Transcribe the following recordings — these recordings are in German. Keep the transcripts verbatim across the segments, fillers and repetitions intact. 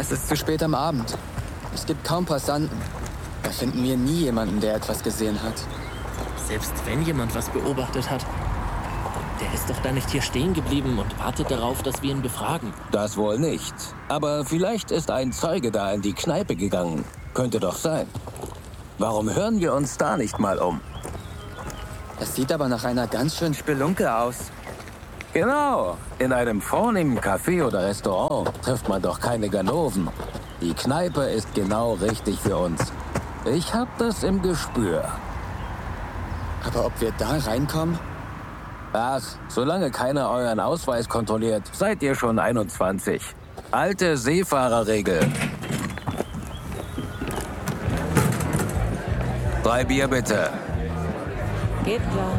Es ist zu spät am Abend. Es gibt kaum Passanten. Da finden wir nie jemanden, der etwas gesehen hat. Selbst wenn jemand was beobachtet hat, der ist doch da nicht hier stehen geblieben und wartet darauf, dass wir ihn befragen. Das wohl nicht. Aber vielleicht ist ein Zeuge da in die Kneipe gegangen. Könnte doch sein. Warum hören wir uns da nicht mal um? Das sieht aber nach einer ganz schön Spelunke aus. Genau. In einem vornehmen Café oder Restaurant trifft man doch keine Ganoven. Die Kneipe ist genau richtig für uns. Ich hab das im Gespür. Aber ob wir da reinkommen? Ach, solange keiner euren Ausweis kontrolliert, seid ihr schon einundzwanzig. Alte Seefahrerregel. Drei Bier bitte. Geht klar.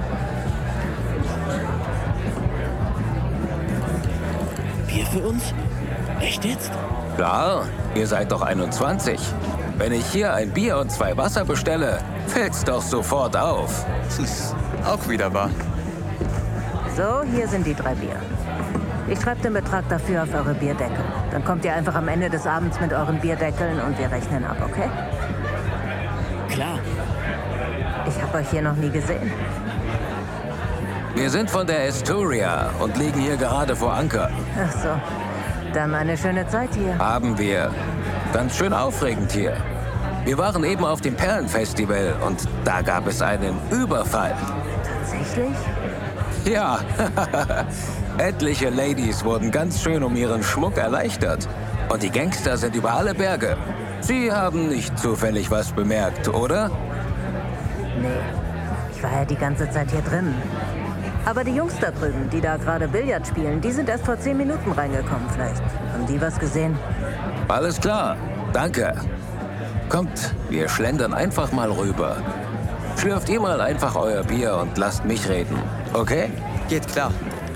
Bier für uns? Echt jetzt? Klar, ihr seid doch einundzwanzig. Wenn ich hier ein Bier und zwei Wasser bestelle, fällt's doch sofort auf. Auch wieder wahr. So, hier sind die drei Bier. Ich schreibe den Betrag dafür auf eure Bierdeckel. Dann kommt ihr einfach am Ende des Abends mit euren Bierdeckeln und wir rechnen ab, okay? Klar. Ich habe euch hier noch nie gesehen. Wir sind von der Astoria und liegen hier gerade vor Anker. Ach so. Dann eine schöne Zeit hier. Haben wir. Ganz schön aufregend hier. Wir waren eben auf dem Perlenfestival und da gab es einen Überfall. Tatsächlich? Ja, etliche Ladies wurden ganz schön um ihren Schmuck erleichtert. Und die Gangster sind über alle Berge. Sie haben nicht zufällig was bemerkt, oder? Nee, ich war ja die ganze Zeit hier drin. Aber die Jungs da drüben, die da gerade Billard spielen, die sind erst vor zehn Minuten reingekommen vielleicht. Haben die was gesehen? Alles klar, danke. Kommt, wir schlendern einfach mal rüber. Schlürft ihr mal einfach euer Bier und lasst mich reden, okay? Geht klar.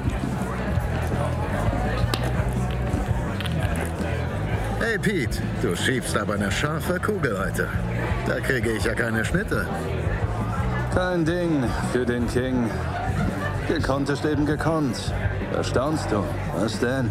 Hey Pete, du schiebst aber eine scharfe Kugel heute. Da kriege ich ja keine Schnitte. Kein Ding für den King. Gekonnt ist eben gekonnt. Da staunst du. Was denn?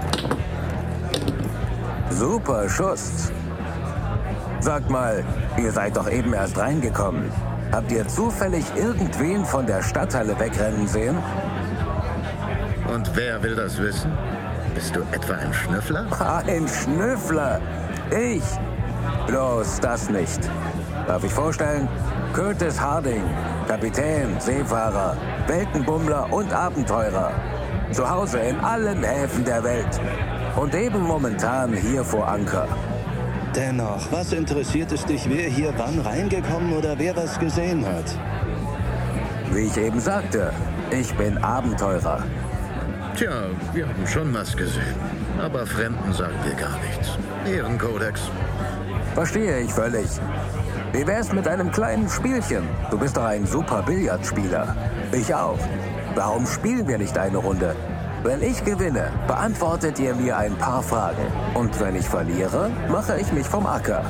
Super Schuss. Sagt mal, ihr seid doch eben erst reingekommen. Habt ihr zufällig irgendwen von der Stadthalle wegrennen sehen? Und wer will das wissen? Bist du etwa ein Schnüffler? Ein Schnüffler? Ich? Bloß das nicht. Darf ich vorstellen? Curtis Harding, Kapitän, Seefahrer, Weltenbummler und Abenteurer. Zu Hause in allen Häfen der Welt. Und eben momentan hier vor Anker. Dennoch, was interessiert es dich, wer hier wann reingekommen oder wer was gesehen hat? Wie ich eben sagte, ich bin Abenteurer. Tja, wir haben schon was gesehen. Aber Fremden sagen wir gar nichts. Ehrenkodex. Verstehe ich völlig. Wie wär's mit einem kleinen Spielchen? Du bist doch ein super Billardspieler. Ich auch. Warum spielen wir nicht eine Runde? Wenn ich gewinne, beantwortet ihr mir ein paar Fragen. Und wenn ich verliere, mache ich mich vom Acker.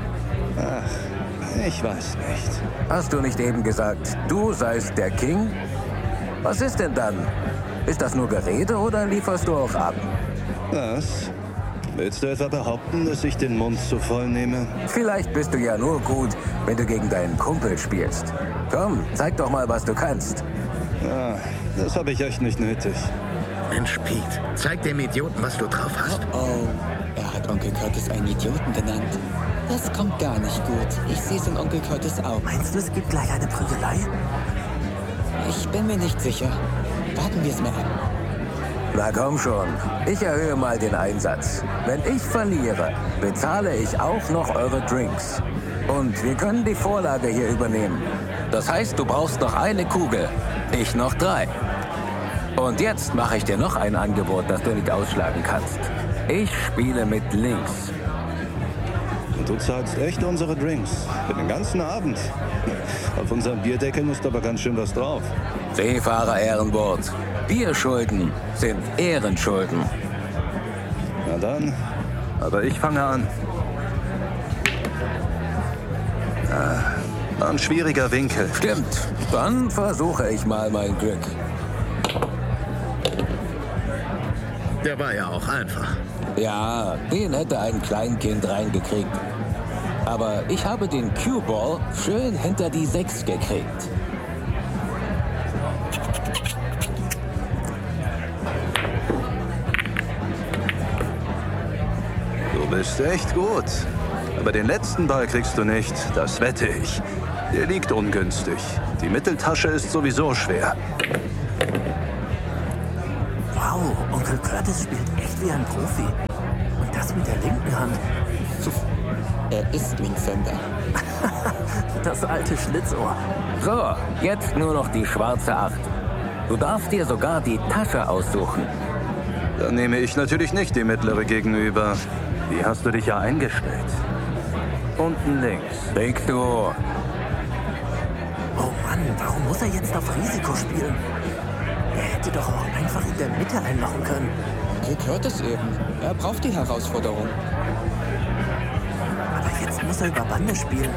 Ach, ich weiß nicht. Hast du nicht eben gesagt, du seist der King? Was ist denn dann? Ist das nur Gerede oder lieferst du auch ab? Was? Willst du etwa behaupten, dass ich den Mund zu voll nehme? Vielleicht bist du ja nur gut, wenn du gegen deinen Kumpel spielst. Komm, zeig doch mal, was du kannst. Ah, das habe ich echt nicht nötig. Mensch, Pete, zeig dem Idioten, was du drauf hast. Oh, er hat Onkel Curtis einen Idioten genannt. Das kommt gar nicht gut. Ich sehe es in Onkel Curtis auch. Meinst du, es gibt gleich eine Prügelei? Ich bin mir nicht sicher. Warten wir es mal ab. Na komm schon, ich erhöhe mal den Einsatz. Wenn ich verliere, bezahle ich auch noch eure Drinks. Und wir können die Vorlage hier übernehmen. Das heißt, du brauchst noch eine Kugel, ich noch drei. Und jetzt mache ich dir noch ein Angebot, das du nicht ausschlagen kannst. Ich spiele mit links. Und du zahlst echt unsere Drinks. Für den ganzen Abend. Auf unseren Bierdeckeln ist aber ganz schön was drauf. Seefahrer Ehrenwort. Bierschulden sind Ehrenschulden. Na dann, aber ich fange an. Ah, ein schwieriger Winkel. Stimmt, dann versuche ich mal mein Glück. Der war ja auch einfach. Ja, den hätte ein Kleinkind reingekriegt. Aber ich habe den Cue-Ball schön hinter die sechs gekriegt. Du bist echt gut. Aber den letzten Ball kriegst du nicht, das wette ich. Der liegt ungünstig. Die Mitteltasche ist sowieso schwer. Wow, Onkel Curtis spielt echt wie ein Profi. Und das mit der linken Hand. Er ist Linkshänder. Das alte Schlitzohr. So, jetzt nur noch die schwarze acht. Du darfst dir sogar die Tasche aussuchen. Dann nehme ich natürlich nicht die mittlere gegenüber. Die hast du dich ja eingestellt. Unten links. Kriegst du. Oh Mann, warum muss er jetzt auf Risiko spielen? Er hätte doch auch einfach in der Mitte einmachen können. Rick hört es eben. Er braucht die Herausforderung. Aber jetzt muss er über Bande spielen.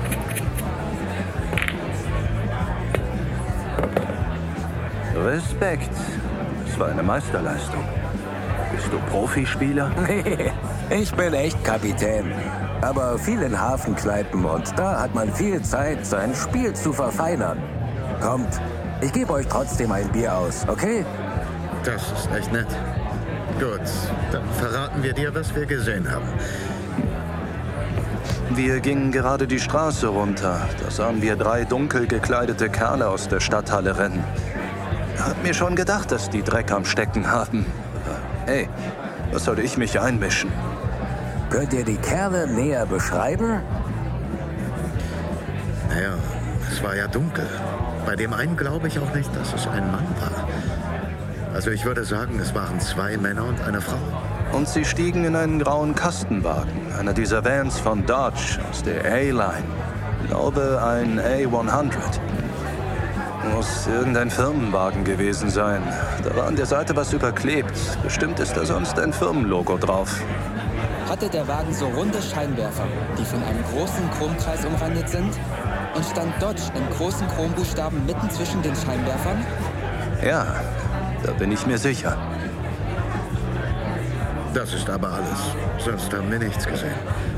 Respekt. Das war eine Meisterleistung. Bist du Profispieler? Nee, ich bin echt Kapitän. Aber viel in Hafenkneipen und da hat man viel Zeit, sein Spiel zu verfeinern. Kommt, ich gebe euch trotzdem ein Bier aus, okay? Das ist echt nett. Gut, dann verraten wir dir, was wir gesehen haben. Wir gingen gerade die Straße runter. Da sahen wir drei dunkel gekleidete Kerle aus der Stadthalle rennen. Hab mir schon gedacht, dass die Dreck am Stecken haben. Hey, was soll ich mich einmischen? Könnt ihr die Kerle näher beschreiben? Naja, es war ja dunkel. Bei dem einen glaube ich auch nicht, dass es ein Mann war. Also ich würde sagen, es waren zwei Männer und eine Frau. Und sie stiegen in einen grauen Kastenwagen, einer dieser Vans von Dodge aus der A-Line. Ich glaube, ein A hundert. Muss irgendein Firmenwagen gewesen sein. Da war an der Seite was überklebt. Bestimmt ist da sonst ein Firmenlogo drauf. Hatte der Wagen so runde Scheinwerfer, die von einem großen Chromkreis umrandet sind? Und stand Dodge in großen Chrombuchstaben mitten zwischen den Scheinwerfern? Ja, da bin ich mir sicher. Das ist aber alles. Sonst haben wir nichts gesehen.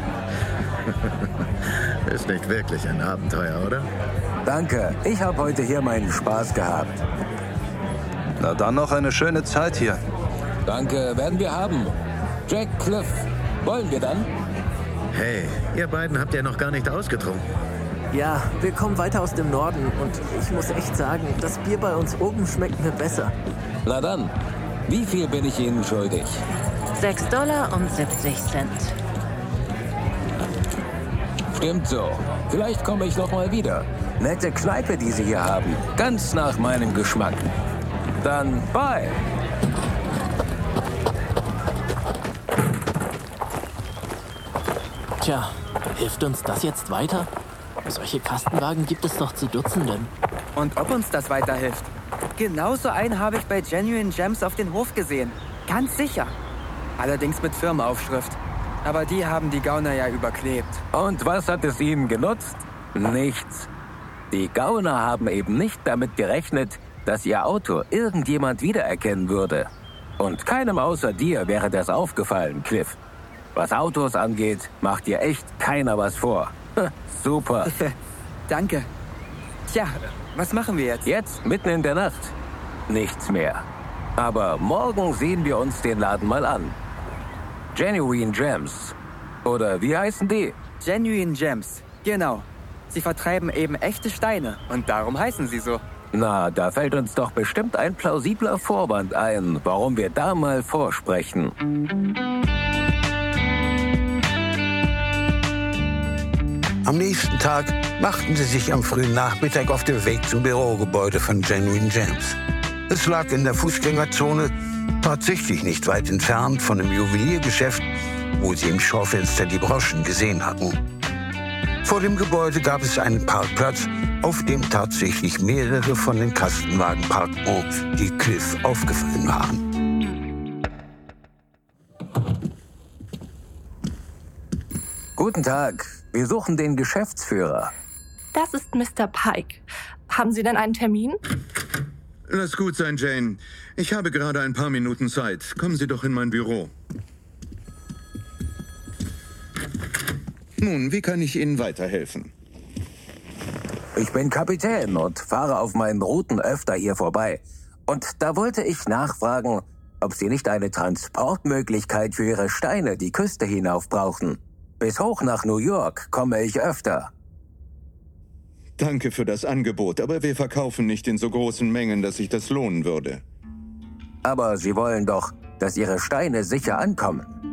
Ist nicht wirklich ein Abenteuer, oder? Danke, ich habe heute hier meinen Spaß gehabt. Na dann noch eine schöne Zeit hier. Danke, werden wir haben. Jack, Cliff, wollen wir dann? Hey, ihr beiden habt ja noch gar nicht ausgetrunken. Ja, wir kommen weiter aus dem Norden und ich muss echt sagen, das Bier bei uns oben schmeckt mir besser. Na dann, wie viel bin ich Ihnen schuldig? sechs Dollar und siebzig Cent. Stimmt so. Vielleicht komme ich noch mal wieder. Nette Kneipe, die Sie hier haben. Ganz nach meinem Geschmack. Dann bye. Tja, hilft uns das jetzt weiter? Solche Kastenwagen gibt es doch zu Dutzenden. Und ob uns das weiterhilft? Genauso einen habe ich bei Genuine Gems auf den Hof gesehen. Ganz sicher. Allerdings mit Firmenaufschrift. Aber die haben die Gauner ja überklebt. Und was hat es Ihnen genutzt? Nichts. Die Gauner haben eben nicht damit gerechnet, dass ihr Auto irgendjemand wiedererkennen würde. Und keinem außer dir wäre das aufgefallen, Cliff. Was Autos angeht, macht dir echt keiner was vor. Super. Danke. Tja, was machen wir jetzt? Jetzt, mitten in der Nacht. Nichts mehr. Aber morgen sehen wir uns den Laden mal an. Genuine Gems. Oder wie heißen die? Genuine Gems, genau. Sie vertreiben eben echte Steine und darum heißen sie so. Na, da fällt uns doch bestimmt ein plausibler Vorwand ein, warum wir da mal vorsprechen. Am nächsten Tag machten sie sich am frühen Nachmittag auf den Weg zum Bürogebäude von Genuine Gems. Es lag in der Fußgängerzone, tatsächlich nicht weit entfernt von dem Juweliergeschäft, wo sie im Schaufenster die Broschen gesehen hatten. Vor dem Gebäude gab es einen Parkplatz, auf dem tatsächlich mehrere von den Kastenwagen parkten, die Cliff aufgefallen waren. Guten Tag, wir suchen den Geschäftsführer. Das ist Mister Pike. Haben Sie denn einen Termin? Lass gut sein, Jane. Ich habe gerade ein paar Minuten Zeit. Kommen Sie doch in mein Büro. Nun, wie kann ich Ihnen weiterhelfen? Ich bin Kapitän und fahre auf meinen Routen öfter hier vorbei. Und da wollte ich nachfragen, ob Sie nicht eine Transportmöglichkeit für Ihre Steine die Küste hinauf brauchen. Bis hoch nach New York komme ich öfter. Danke für das Angebot, aber wir verkaufen nicht in so großen Mengen, dass sich das lohnen würde. Aber Sie wollen doch, dass Ihre Steine sicher ankommen.